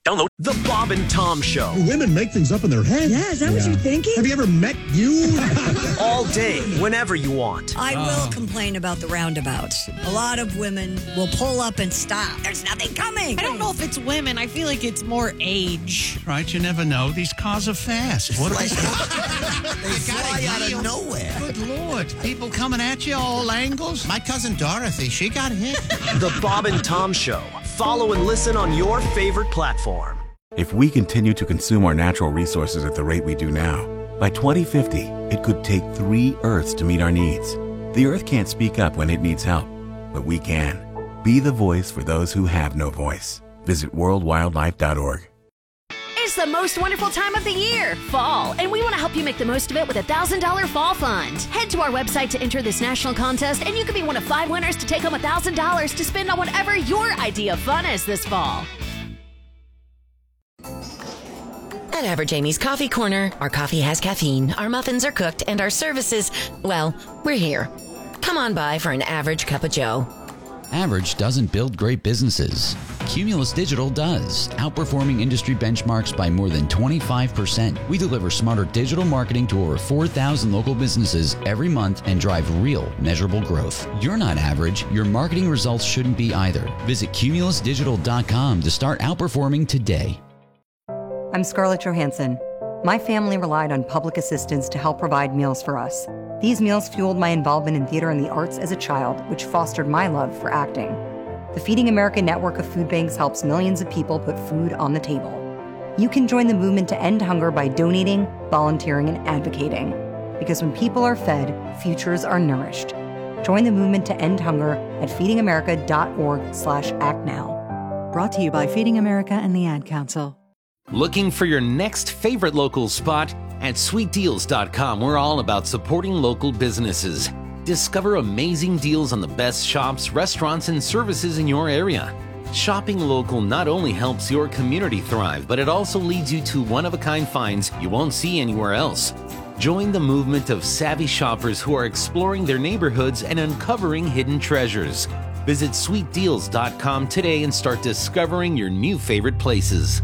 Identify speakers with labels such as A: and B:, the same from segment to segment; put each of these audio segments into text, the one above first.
A: Download The Bob and Tom Show.
B: Women make things up in their head.
C: Yeah, is that what you're thinking?
B: Have you ever met you?
A: All day, whenever you want.
C: I will complain about the roundabouts. A lot of women will pull up and stop. There's nothing coming.
D: I don't know if it's women. I feel like it's more age.
E: Right, you never know. These cars are fast. What
F: They fly out of nowhere.
E: Good Lord. People coming at you all angles.
F: My cousin Dorothy, she got hit.
A: The Bob and Tom Show. Follow and listen on your favorite platform.
G: If we continue to consume our natural resources at the rate we do now, by 2050, it could take 3 Earths to meet our needs. The Earth can't speak up when it needs help, but we can. Be the voice for those who have no voice. Visit worldwildlife.org.
H: It's the most wonderful time of the year, fall, and we want to help you make the most of it with a $1,000 fall fund. Head to our website to enter this national contest, and you could be one of 5 winners to take home $1,000 to spend on whatever your idea of fun is this fall.
I: At Average Amy's Coffee Corner, our coffee has caffeine, our muffins are cooked, and our services, well, we're here. Come on by for an average cup of joe.
J: Average doesn't build great businesses. Cumulus Digital does, outperforming industry benchmarks by more than 25%. We deliver smarter digital marketing to over 4,000 local businesses every month and drive real, measurable growth. You're not average. Your marketing results shouldn't be either. Visit cumulusdigital.com to start outperforming today.
K: I'm Scarlett Johansson. My family relied on public assistance to help provide meals for us. These meals fueled my involvement in theater and the arts as a child, which fostered my love for acting. The Feeding America network of food banks helps millions of people put food on the table. You can join the movement to end hunger by donating, volunteering, and advocating. Because when people are fed, futures are nourished. Join the movement to end hunger at feedingamerica.org/actnow.
L: Brought to you by Feeding America and the Ad Council.
M: Looking for your next favorite local spot? At sweetdeals.com, we're all about supporting local businesses. Discover amazing deals on the best shops, restaurants, and services in your area. Shopping local not only helps your community thrive, but it also leads you to one-of-a-kind finds you won't see anywhere else. Join the movement of savvy shoppers who are exploring their neighborhoods and uncovering hidden treasures. Visit sweetdeals.com today and start discovering your new favorite places.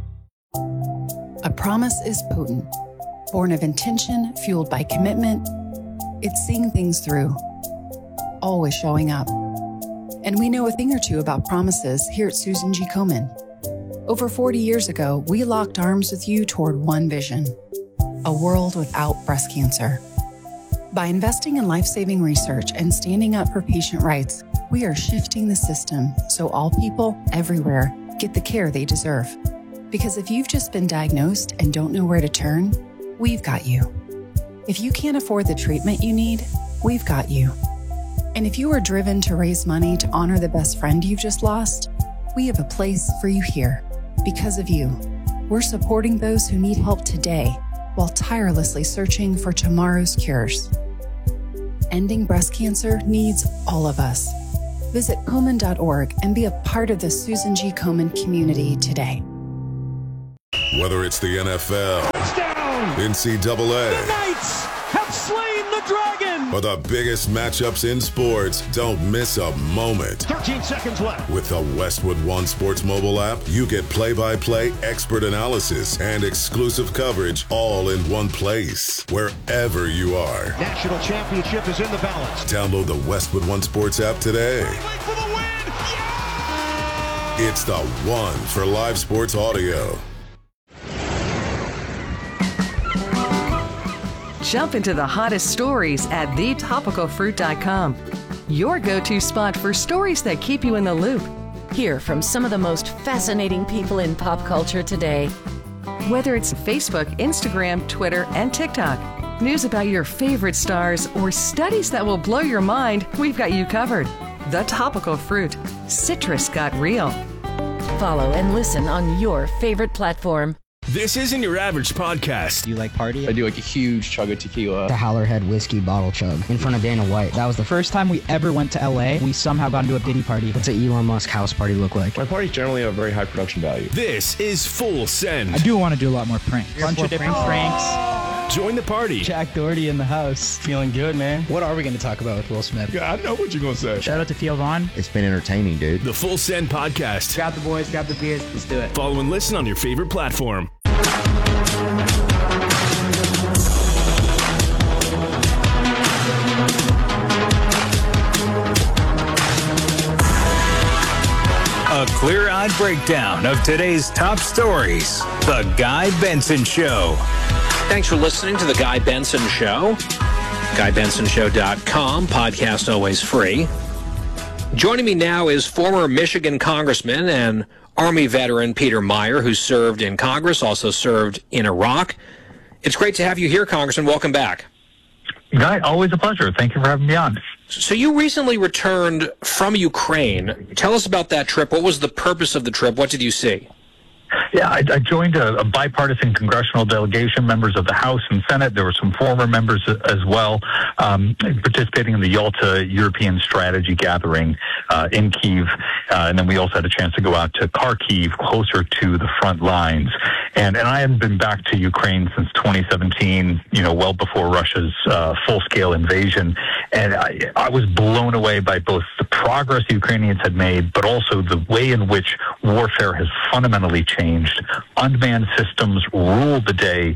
N: A promise is potent. Born of intention, fueled by commitment, it's seeing things through, always showing up. And we know a thing or two about promises here at Susan G. Komen. Over 40 years ago, we locked arms with you toward one vision: a world without breast cancer. By investing in life-saving research and standing up for patient rights, we are shifting the system so all people everywhere get the care they deserve. Because if you've just been diagnosed and don't know where to turn, we've got you. If you can't afford the treatment you need, we've got you. And if you are driven to raise money to honor the best friend you've just lost, we have a place for you here. Because of you, we're supporting those who need help today while tirelessly searching for tomorrow's cures. Ending breast cancer needs all of us. Visit Komen.org and be a part of the Susan G. Komen community today.
O: Whether it's the NFL,
P: touchdown,
O: NCAA,
P: the Knights have slain the dragon,
O: or the biggest matchups in sports, don't miss a moment.
P: 13 seconds left.
O: With the Westwood One Sports mobile app, you get play-by-play expert analysis and exclusive coverage all in one place, wherever you are.
P: National championship is in the balance.
O: Download the Westwood One Sports app today.
P: For the win. Yeah!
O: It's the one for live sports audio.
Q: Jump into the hottest stories at thetopicalfruit.com. Your go-to spot for stories that keep you in the loop.
I: Hear from some of the most fascinating people in pop culture today.
Q: Whether it's Facebook, Instagram, Twitter, and TikTok, news about your favorite stars, or studies that will blow your mind, we've got you covered. The Topical Fruit. Citrus got real.
I: Follow and listen on your favorite platform.
A: This isn't your average podcast.
R: Do you like party?
S: I do like a huge chug of tequila.
R: The Howlerhead whiskey bottle chug in front of Dana White. That was the first time we ever went to LA. We somehow got into a Diddy party. What's an Elon Musk house party look like?
S: My parties generally have very high production value.
A: This is Full Send.
R: I do want to do a lot more pranks. Bunch of different pranks.
A: Join the party.
R: Jack Doherty in the house. Feeling good, man. What are we going to talk about with Will Smith?
B: Yeah, I know what you're going to say.
R: Shout out to Theo Vaughn.
F: It's been entertaining, dude.
A: The Full Send Podcast.
L: Grab the boys, grab the beers, let's do it.
A: Follow and listen on your favorite platform.
T: A clear-eyed breakdown of today's top stories. The Guy Benson Show.
U: Thanks for listening to The Guy Benson Show. GuyBensonShow.com. Podcast always free. Joining me now is former Michigan Congressman and Army veteran Peter Meijer, who served in Congress, also served in Iraq. It's great to have you here, Congressman. Welcome back.
V: Guy, always a pleasure. Thank you for having me on.
U: So you recently returned from Ukraine. Tell us about that trip. What was the purpose of the trip? What did you see?
V: Yeah, I joined a bipartisan congressional delegation, members of the House and Senate. There were some former members as well, participating in the Yalta European Strategy Gathering in Kyiv. And then we also had a chance to go out to Kharkiv, closer to the front lines. And I hadn't been back to Ukraine since 2017, well before Russia's full-scale invasion. And I was blown away by both the progress the Ukrainians had made, but also the way in which warfare has fundamentally changed. Unmanned systems rule the day.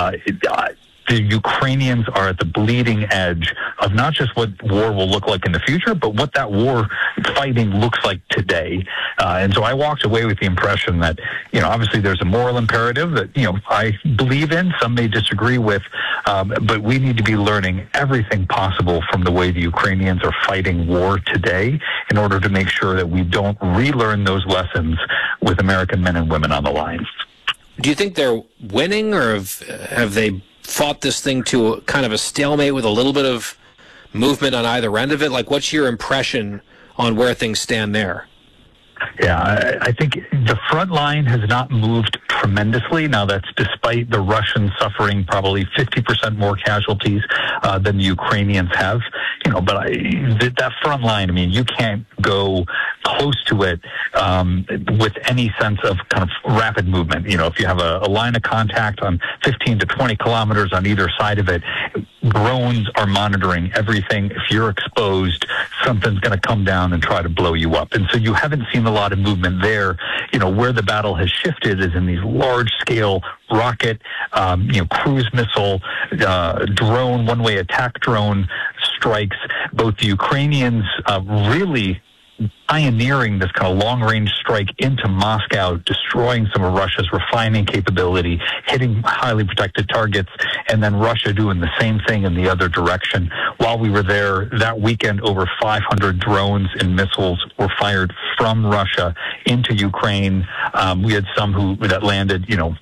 V: The Ukrainians are at the bleeding edge of not just what war will look like in the future, but what that war fighting looks like today. And so I walked away with the impression that, obviously there's a moral imperative that, I believe in, some may disagree with, but we need to be learning everything possible from the way the Ukrainians are fighting war today in order to make sure that we don't relearn those lessons with American men and women on the line.
U: Do you think they're winning, or have they fought this thing to kind of a stalemate with a little bit of movement on either end of it? Like, what's your impression on where things stand there?
V: Yeah, I think the front line has not moved tremendously. Now, that's despite the Russians suffering probably 50% more casualties than the Ukrainians have. But that front line, you can't go close to it with any sense of kind of rapid movement. If you have a line of contact on 15 to 20 kilometers on either side of it, drones are monitoring everything. If you're exposed, something's going to come down and try to blow you up. And so you haven't seen a lot of movement there. Where the battle has shifted is in these large-scale rocket, cruise missile, drone, one-way attack drone strikes. Both the Ukrainians really pioneering this kind of long-range strike into Moscow, destroying some of Russia's refining capability, hitting highly protected targets, and then Russia doing the same thing in the other direction. While we were there that weekend, over 500 drones and missiles were fired from Russia into Ukraine. We had some that landed,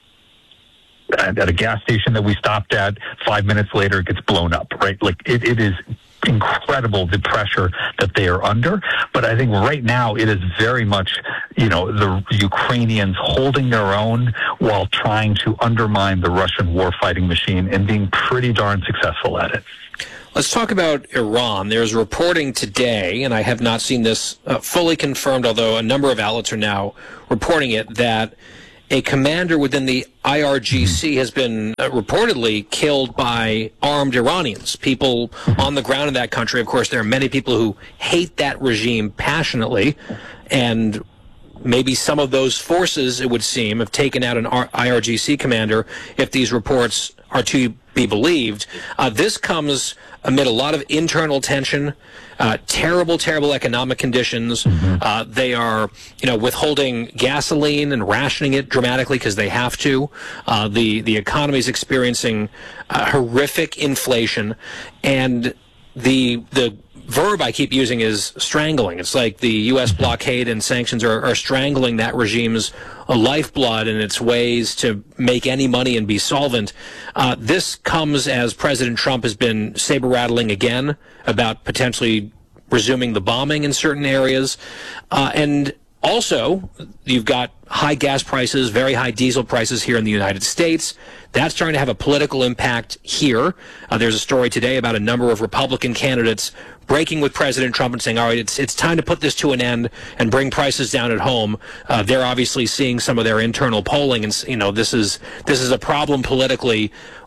V: at a gas station that we stopped at. 5 minutes later, it gets blown up, right? Like, it is incredible, the pressure that they are under. But I think right now it is very much, the Ukrainians holding their own while trying to undermine the Russian warfighting machine and being pretty darn successful at it.
U: Let's talk about Iran. There's reporting today, and I have not seen this fully confirmed, although a number of outlets are now reporting it, that a commander within the IRGC has been reportedly killed by armed Iranians, people on the ground in that country. Of course, there are many people who hate that regime passionately, and maybe some of those forces, it would seem, have taken out an IRGC commander, if these reports are to be believed. This comes amid a lot of internal tension, terrible economic conditions. They are, withholding gasoline and rationing it dramatically because they have to. The economy is experiencing horrific inflation, and the verb I keep using is strangling. It's like the U.S. blockade and sanctions are strangling that regime's lifeblood and its ways to make any money and be solvent. This comes as President Trump has been saber-rattling again about potentially resuming the bombing in certain areas. And also, you've got high gas prices, very high diesel prices here in the United States. That's starting to have a political impact here. There's a story today about a number of Republican candidates breaking with President Trump and saying, all right, it's time to put this to an end and bring prices down at home. They're obviously seeing some of their internal polling, and this is a problem politically.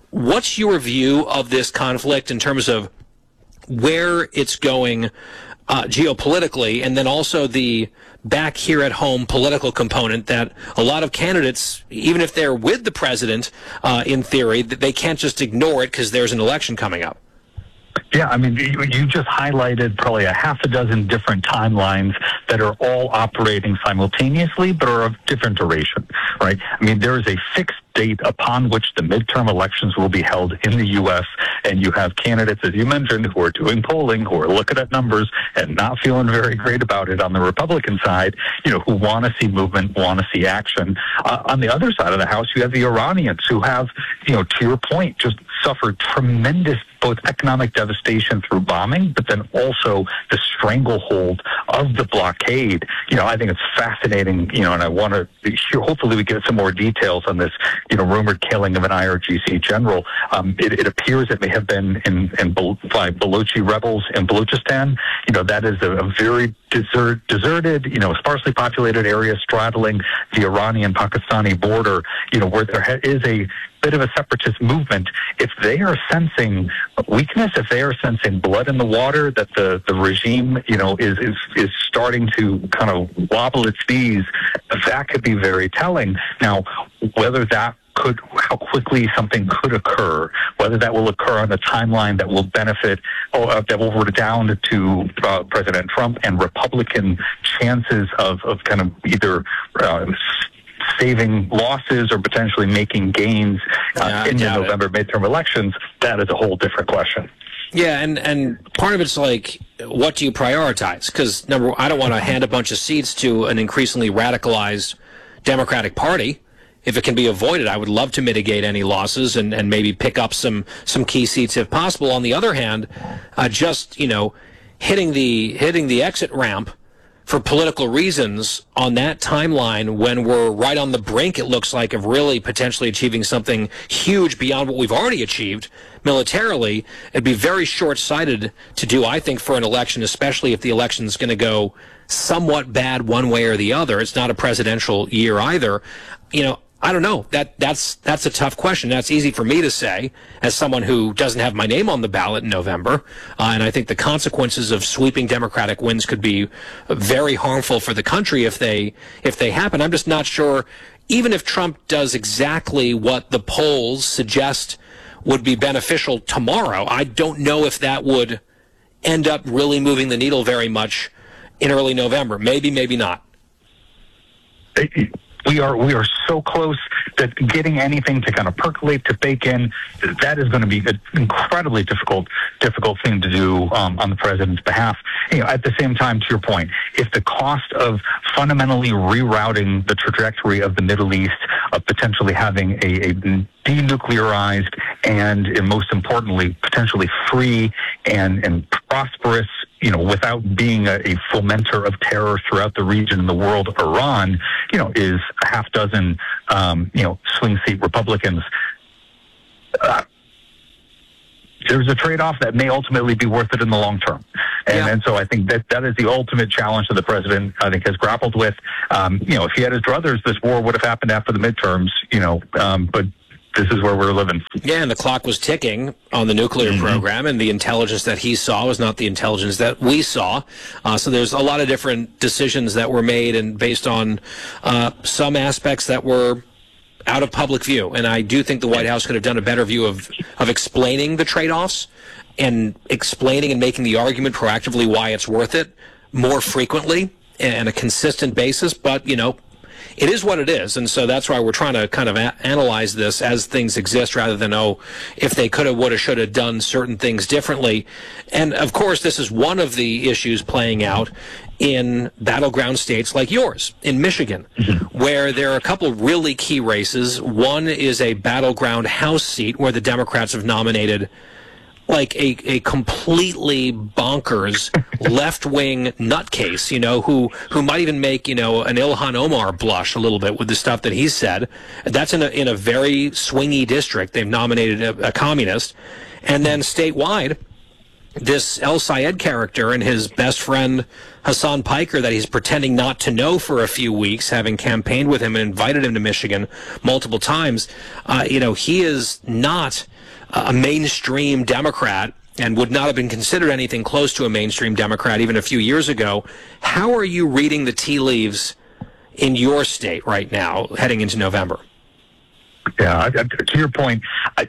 U: what's your view of this conflict in terms of where it's going geopolitically, and then also the back here at home political component that a lot of candidates, even if they're with the president, in theory, that they can't just ignore it because there's an election coming up?
V: Yeah, I mean, you just highlighted probably a half a dozen different timelines that are all operating simultaneously, but are of different duration, right? I mean, there is a fixed date upon which the midterm elections will be held in the U.S., and you have candidates, as you mentioned, who are doing polling, who are looking at numbers and not feeling very great about it on the Republican side, who want to see movement, want to see action. On the other side of the house, you have the Iranians who have, to your point, just suffered tremendous both economic devastation through bombing, but then also the stranglehold of the blockade. I think it's fascinating, and I want to hopefully we get some more details on this, rumored killing of an IRGC general. It appears it may have been by Balochi rebels in Balochistan. That is a very deserted, sparsely populated area straddling the Iranian-Pakistani border, where there is a bit of a separatist movement. If they are sensing weakness, if they are sensing blood in the water, that the regime, is starting to kind of wobble its knees, that could be very telling. Now, whether how quickly something could occur, whether that will occur on a timeline that will benefit, that will redound to President Trump and Republican chances of kind of either saving losses or potentially making gains in the November midterm elections, that is a whole different question.
U: Yeah, and part of it's like, what do you prioritize? Because, I don't want to hand a bunch of seats to an increasingly radicalized Democratic Party. If it can be avoided, I would love to mitigate any losses and maybe pick up some key seats if possible. On the other hand, hitting the exit ramp for political reasons on that timeline when we're right on the brink, it looks like, of really potentially achieving something huge beyond what we've already achieved militarily, it'd be very short-sighted to do, I think, for an election, especially if the election's going to go somewhat bad one way or the other. It's not a presidential year either. I don't know. That's a tough question. That's easy for me to say as someone who doesn't have my name on the ballot in November. And I think the consequences of sweeping Democratic wins could be very harmful for the country if they happen. I'm just not sure, even if Trump does exactly what the polls suggest would be beneficial tomorrow, I don't know if that would end up really moving the needle very much in early November. Maybe, maybe not.
V: We are so close that getting anything to kind of percolate, to bake in, that is going to be an incredibly difficult thing to do on the president's behalf. At the same time, to your point, if the cost of fundamentally rerouting the trajectory of the Middle East, of potentially having a denuclearized and most importantly, potentially free and prosperous, without being a fomenter of terror throughout the region and the world, Iran, is a half dozen, swing seat Republicans. There's a trade-off that may ultimately be worth it in the long term. And so I think that is the ultimate challenge that the president, I think, has grappled with. If he had his druthers, this war would have happened after the midterms, but this is where we're living.
U: Yeah, and the clock was ticking on the nuclear program, and the intelligence that he saw was not the intelligence that we saw. So there's a lot of different decisions that were made, and based on some aspects that were out of public view. And I do think the White House could have done a better view of explaining the trade-offs and explaining and making the argument proactively why it's worth it more frequently and a consistent basis. But, it is what it is, and so that's why we're trying to kind of analyze this as things exist rather than, if they could have, would have, should have done certain things differently. And, of course, this is one of the issues playing out in battleground states like yours, in Michigan, where there are a couple really key races. One is a battleground House seat where the Democrats have nominated like a completely bonkers left-wing nutcase, who might even make, an Ilhan Omar blush a little bit with the stuff that he's said. That's in a very swingy district. They've nominated a communist. And then statewide, this El Sayed character and his best friend Hassan Piker that he's pretending not to know for a few weeks, having campaigned with him and invited him to Michigan multiple times, he is not a mainstream Democrat and would not have been considered anything close to a mainstream Democrat even a few years ago. How are you reading the tea leaves in your state right now, heading into November?
V: Yeah, to your point,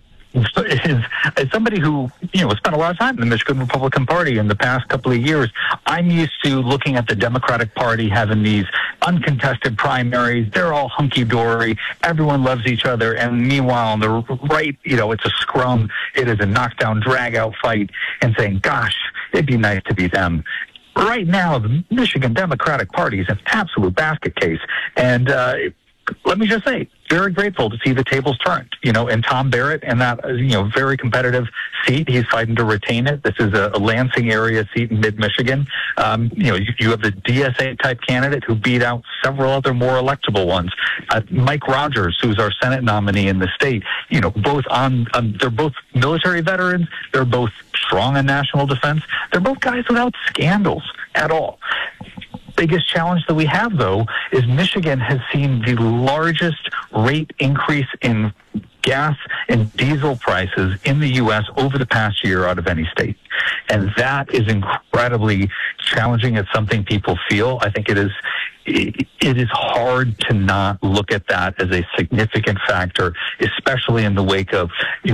V: as somebody who, spent a lot of time in the Michigan Republican Party in the past couple of years, I'm used to looking at the Democratic Party having these uncontested primaries. They're all hunky-dory. Everyone loves each other. And meanwhile, on the right, it's a scrum. It is a knockdown, drag-out fight, and saying, gosh, it'd be nice to be them. Right now, the Michigan Democratic Party is an absolute basket case. And let me just say, very grateful to see the tables turned, and Tom Barrett in that, very competitive seat. He's fighting to retain it. This is a Lansing area seat in mid-Michigan. You have the DSA type candidate who beat out several other more electable ones. Mike Rogers, who's our Senate nominee in the state, both they're both military veterans. They're both strong in national defense. They're both guys without scandals at all. Biggest challenge that we have, though, is Michigan has seen the largest rate increase in gas and diesel prices in the U.S. over the past year out of any state. And that is incredibly challenging. It's something people feel. I think it is hard to not look at that as a significant factor, especially in the wake of,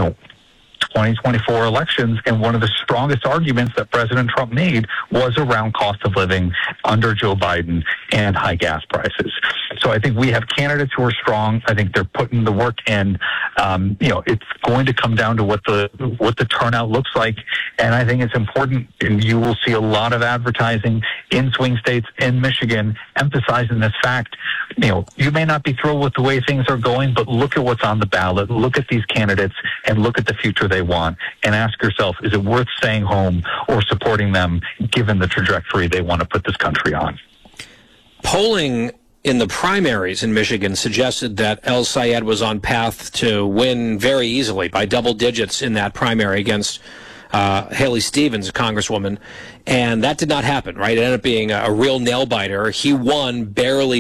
V: 2024 elections, and one of the strongest arguments that President Trump made was around cost of living under Joe Biden and high gas prices. So I think we have candidates who are strong. I think they're putting the work in. It's going to come down to what the turnout looks like, and I think it's important. And you will see a lot of advertising in swing states in Michigan emphasizing this fact. You may not be thrilled with the way things are going, but look at what's on the ballot. Look at these candidates and look at the future they want, and ask yourself, is it worth staying home or supporting them given the trajectory they want to put this country on?
U: Polling in the primaries in Michigan suggested that El Sayed was on path to win very easily by double digits in that primary against Haley Stevens, a congresswoman, and that did not happen, right? It ended up being a real nail-biter. He won barely.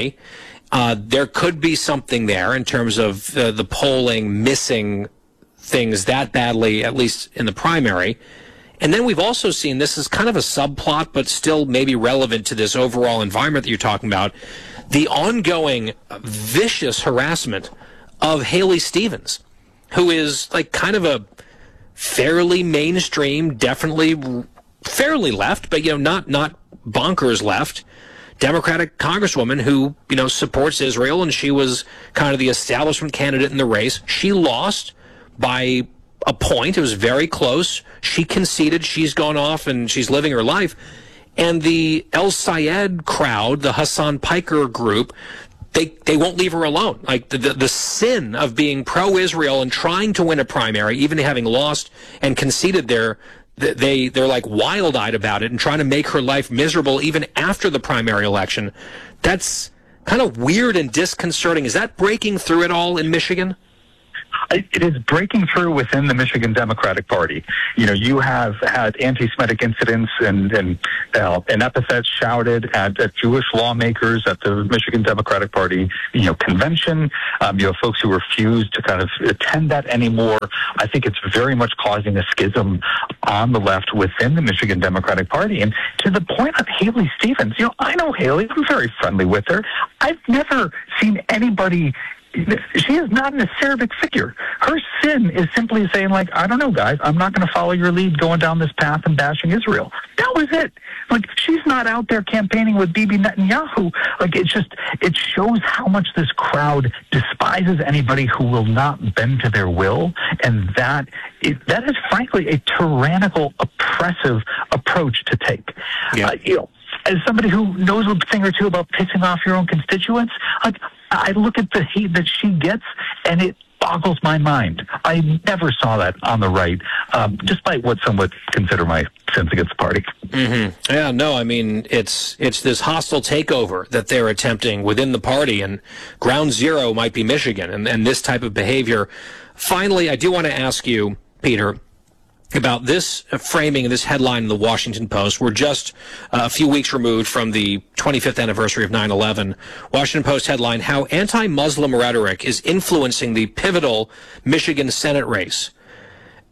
U: There could be something there in terms of the polling missing things that badly, at least in the primary. And then we've also seen, this is kind of a subplot, but still maybe relevant to this overall environment that you're talking about, the ongoing vicious harassment of Haley Stevens, who is like kind of a fairly mainstream, definitely fairly left, but not bonkers left, Democratic congresswoman who, supports Israel, and she was kind of the establishment candidate in the race. She lost by a point. It was very close. She conceded. She's gone off and she's living her life. And the El Sayed crowd, the Hassan Piker group, they won't leave her alone. Like the sin of being pro-Israel and trying to win a primary, even having lost and conceded they're like wild-eyed about it and trying to make her life miserable even after the primary election. That's kind of weird and disconcerting. Is that breaking through at all in Michigan?
V: It is breaking through within the Michigan Democratic Party. You have had anti-Semitic incidents and epithets shouted at Jewish lawmakers at the Michigan Democratic Party, convention. You have folks who refuse to kind of attend that anymore. I think it's very much causing a schism on the left within the Michigan Democratic Party. And to the point of Haley Stevens, I know Haley. I'm very friendly with her. I've never seen anybody. She is not an acerbic figure. Her sin is simply saying, I don't know, guys, I'm not going to follow your lead going down this path and bashing Israel. That was it. She's not out there campaigning with Bibi Netanyahu. It shows how much this crowd despises anybody who will not bend to their will. And that is frankly a tyrannical, oppressive approach to take.
U: Yeah.
V: As somebody who knows a thing or two about pissing off your own constituents, I look at the hate that she gets, and it boggles my mind. I never saw that on the right, despite what some would consider my sins against the party.
U: Mm-hmm. Yeah, no, I mean, it's this hostile takeover that they're attempting within the party, and ground zero might be Michigan, and this type of behavior. Finally, I do want to ask you, Peter, about this framing, this headline in the Washington Post. We're just a few weeks removed from the 25th anniversary of 9/11. Washington Post headline, how anti-Muslim rhetoric is influencing the pivotal Michigan Senate race.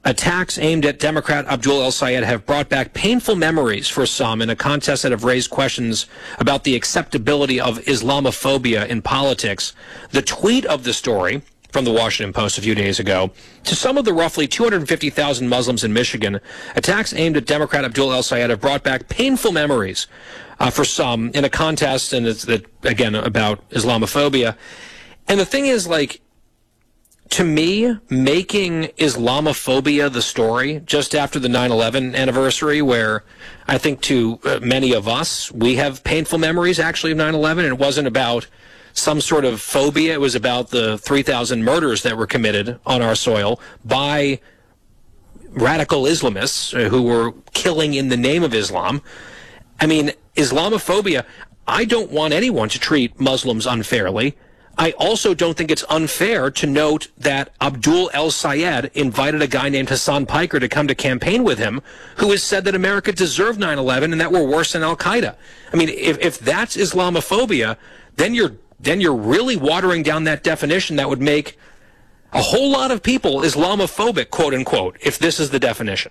U: Attacks aimed at Democrat Abdul El-Sayed have brought back painful memories for some in a contest that have raised questions about the acceptability of Islamophobia in politics. The tweet of the story from the Washington Post a few days ago: to some of the roughly 250,000 Muslims in Michigan, attacks aimed at Democrat Abdul El-Sayed have brought back painful memories for some in a contest, and it's, again, about Islamophobia. And the thing is, like, to me, making Islamophobia the story just after the 9/11 anniversary, where I think to many of us, we have painful memories actually of 9/11, and it wasn't about some sort of phobia. It was about the 3,000 murders that were committed on our soil by radical Islamists who were killing in the name of Islam. I mean, Islamophobia, I don't want anyone to treat Muslims unfairly. I also don't think it's unfair to note that Abdul El-Sayed invited a guy named Hassan Piker to come to campaign with him, who has said that America deserved 9/11 and that we're worse than Al-Qaeda. I mean, if that's Islamophobia, then you're really watering down that definition that would make a whole lot of people Islamophobic, quote unquote, if this is the definition.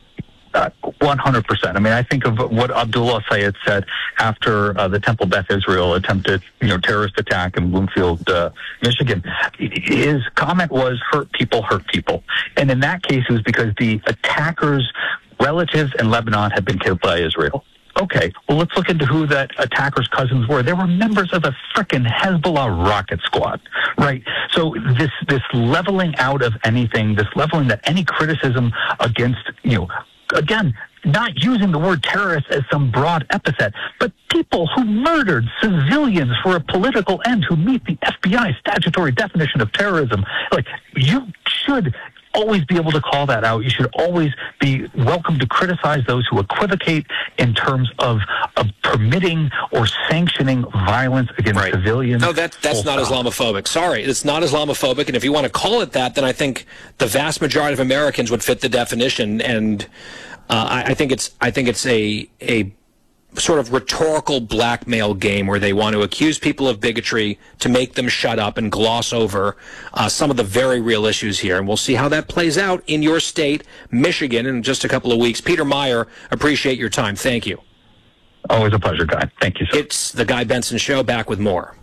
V: 100%. I mean, I think of what Abdul El-Sayed said after the Temple Beth Israel attempted, terrorist attack in Bloomfield, Michigan. His comment was, hurt people. And in that case, it was because the attackers' relatives in Lebanon had been killed by Israel. Okay, well, let's look into who that attacker's cousins were. They were members of the frickin' Hezbollah rocket squad, right? So this leveling out of anything, this leveling that any criticism against, again, not using the word terrorist as some broad epithet, but people who murdered civilians for a political end who meet the FBI statutory definition of terrorism. Like, you should always be able to call that out. You should always be welcome to criticize those who equivocate in terms of permitting or sanctioning violence against civilians.
U: No, that's not Islamophobic. Sorry, it's not Islamophobic. And if you want to call it that, then I think the vast majority of Americans would fit the definition. And I think it's a sort of rhetorical blackmail game where they want to accuse people of bigotry to make them shut up and gloss over some of the very real issues here. And we'll see how that plays out in your state, Michigan, in just a couple of weeks. Peter Meyer, appreciate your time. Thank you.
V: Always a pleasure, Guy. Thank you, sir.
U: It's the Guy Benson Show, back with more.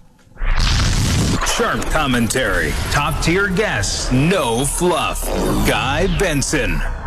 T: Sharp commentary, top-tier guests, no fluff. Guy Benson.